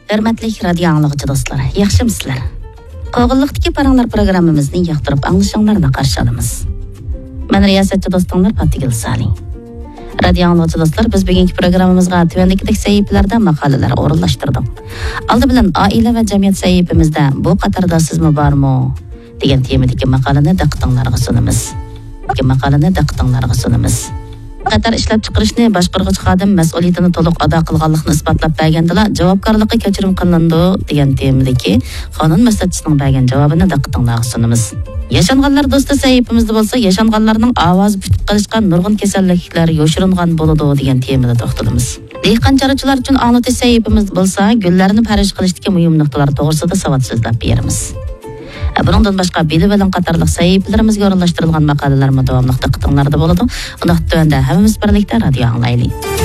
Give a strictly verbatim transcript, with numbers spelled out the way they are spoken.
Hörmətli radio anlıqçı dostlar, yaxşımısızlar? Qoğulluqdaki paranglar programımızını yaxtırıp anlaşanlarına qarşı alımız. Ben riyasətçi dostlar Patigil Salih. Radio anlıqçı dostlar, biz bugünkü programımızga tüvendikidek sahifələrdə maqalalar orunlaşdırdık. Aldı bilen aile ve cemiyet sahifəmizdə bu qatarda sizmi barmı? Degen temadagi maqalani diqqətinizlərə sunumuz. Bu maqalani diqqətinizlərə sunumuz. Qatar ishlab chiqarishni boshqarg'uvchi xodim mas'uliyatini to'liq ado qilganlikni isbotlab bergandila javobgarlikka kechirim qilindi degan temadagi qonun maslahatchisining bergan javobini diqqatingizga sunamiz. Yashanganlar do'sti sahifamizda bo'lsa, yashanganlarning ovozi bitib qolishgan nurg'un kasalliklar yoshiringan bo'ladi degan temada to'xtalamiz. Dehqonchilar uchun anglatish sahifamizda bo'lsa, gullarni parij qilishdagi muhim nuqtalar to'g'risida savod so'zlab beramiz. Bundan başqa bilib bilan qatarlıq sahifələrimizə orunlaşdırılğan maqalalarımız davamlıq diqqətinizdə болады. Unda həmmimiz birlikdə radio anglaylik.